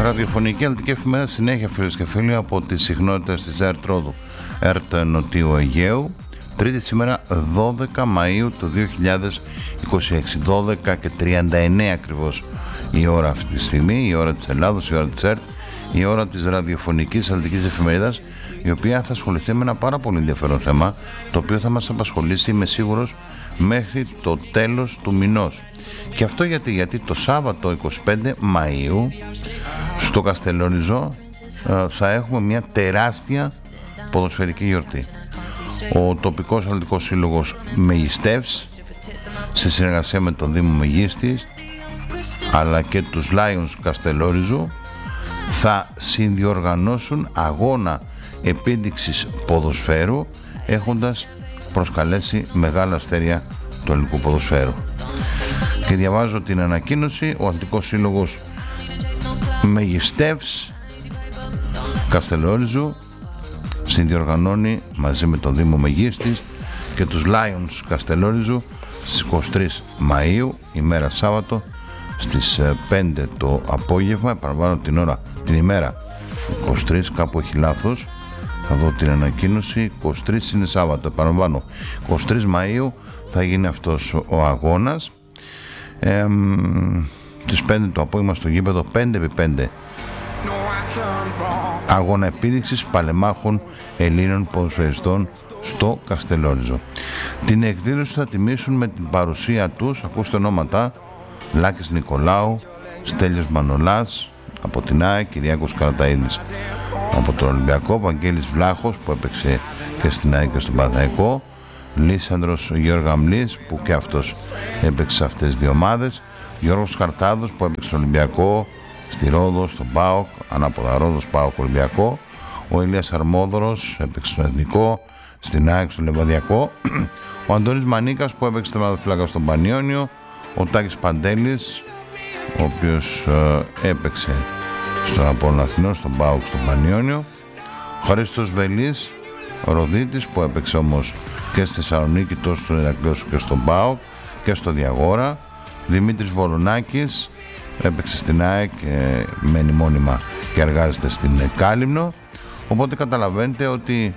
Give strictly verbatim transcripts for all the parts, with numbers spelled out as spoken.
Ραδιοφωνική Αλλατική Εφημερίδα, συνέχεια φίλες και φίλοι από τις συχνότητες της ΕΡΤ Ρόδου, ΕΡΤ Νοτίου Αιγαίου. Τρίτη σήμερα δώδεκα Μαΐου του δύο χιλιάδες είκοσι έξι, δώδεκα και τριάντα εννέα ακριβώς η ώρα αυτή τη στιγμή, η ώρα της Ελλάδος, η ώρα της ΕΡΤ, η ώρα της ραδιοφωνικής αλλατικής εφημερίδας, η οποία θα ασχοληθεί με ένα πάρα πολύ ενδιαφέρον θέμα, το οποίο θα μας απασχολήσει, είμαι σίγουρος, μέχρι το τέλος του μηνός. Και αυτό γιατί, γιατί το Σάββατο είκοσι πέντε Μαΐου στο Καστελόριζο θα έχουμε μια τεράστια ποδοσφαιρική γιορτή. Ο τοπικός αθλητικός σύλλογος Μεγιστεύς, σε συνεργασία με τον Δήμο Μεγίστης αλλά και τους Lions Καστελόριζου, θα συνδιοργανώσουν αγώνα επίδειξης ποδοσφαίρου, έχοντας προσκαλέσει μεγάλα αστέρια του ελληνικού ποδοσφαίρου. Και διαβάζω την ανακοίνωση: ο Αθλητικός Σύλλογος Μεγιστεύς Καστελόριζου συνδιοργανώνει μαζί με τον Δήμο Μεγίστης και τους Lions Καστελόριζου στις είκοσι τρεις Μαΐου, ημέρα Σάββατο, στις πέντε το απόγευμα. Επαναλαμβάνω την ώρα, την ημέρα είκοσι τρεις, κάπου έχει λάθος, θα δω την ανακοίνωση. είκοσι τρεις είναι Σάββατο, επαναλαμβάνω, είκοσι τρεις Μαΐου θα γίνει αυτός ο αγώνας. Ε, στις πέντε το απόγευμα στο γήπεδο, πέντε επί πέντε αγώνα επίδειξης παλεμάχων Ελλήνων ποδοσφαιριστών στο Καστελόριζο. Την εκδήλωση θα τιμήσουν με την παρουσία τους, ακούστε ονόματα: Λάκης Νικολάου, Στέλιος Μανολάς από την ΑΕΚ, Κυριάκος Καραταΐδης από τον Ολυμπιακό, Βαγγέλης Βλάχος που έπαιξε και στην ΑΕΚ και στον Παναθηναϊκό, Λίσανδρος Γεωργαμλής που και αυτός έπαιξε σε αυτές τις δύο ομάδες, Γιώργος Χαρτάδος που έπαιξε στον Ολυμπιακό, στη Ρόδο, στον ΠΑΟΚ, ανάποδα Ρόδος, ΠΑΟΚ, Ολυμπιακό, ο Ηλίας Αρμόδωρος έπαιξε στον Εθνικό, στην ΑΕΚ, στον Λεβαδιακό, ο Αντώνης Μανίκας που έπαιξε τερματοφύλακα στον Πανιόνιο, ο Τάκης Παντέλης ο οποίος ε, έπαιξε στον Απόλλωνα Αθηνών, στον ΠΑΟΚ, στον Πανιόνιο, ο Χρήστος Βελής, ο Ροδίτης που έπαιξε όμως και στη Θεσσαλονίκη, τόσο στον Ηρακλείο και στον ΠΑΟΚ και στο Διαγόρα, Δημήτρης Βολονάκης έπαιξε στην ΑΕΚ, ε, μένει μόνιμα και εργάζεται στην Κάλυμνο. Οπότε καταλαβαίνετε ότι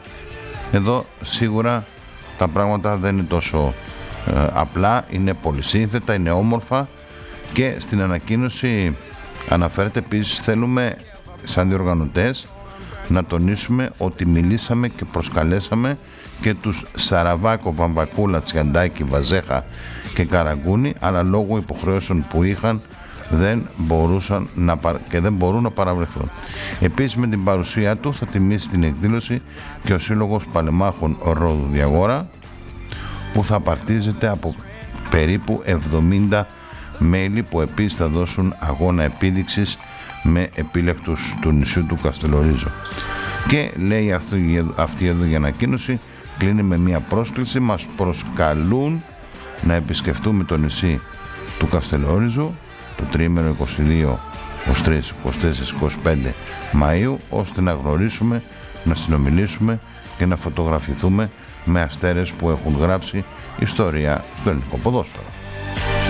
εδώ σίγουρα τα πράγματα δεν είναι τόσο ε, απλά, είναι πολυσύνθετα, είναι όμορφα. Και στην ανακοίνωση αναφέρεται επίσης, θέλουμε σαν διοργανωτές να τονίσουμε ότι μιλήσαμε και προσκαλέσαμε και τους Σαραβάκο, Βαμβακούλα, Τσιαντάκη, Βαζέχα και Καραγκούνη, αλλά λόγω υποχρεώσεων που είχαν δεν μπορούσαν να παρα... και δεν μπορούν να παραβρεθούν. Επίσης με την παρουσία του θα τιμήσει την εκδήλωση και ο Σύλλογος Παλεμάχων Ρόδου Διαγόρα, που θα απαρτίζεται από περίπου εβδομήντα μέλη που επίσης θα δώσουν αγώνα επίδειξης με επίλεκτους του νησιού του Καστελορίζο. Και λέει αυτή, αυτή εδώ η ανακοίνωση, κλείνει με μια πρόσκληση: μας προσκαλούν να επισκεφτούμε το νησί του Καστελόριζου το τριήμερο είκοσι δύο, είκοσι τρεις, είκοσι τέσσερις, είκοσι πέντε Μαΐου, ώστε να γνωρίσουμε, να συνομιλήσουμε και να φωτογραφηθούμε με αστέρες που έχουν γράψει ιστορία στο ελληνικό ποδόσφαιρο.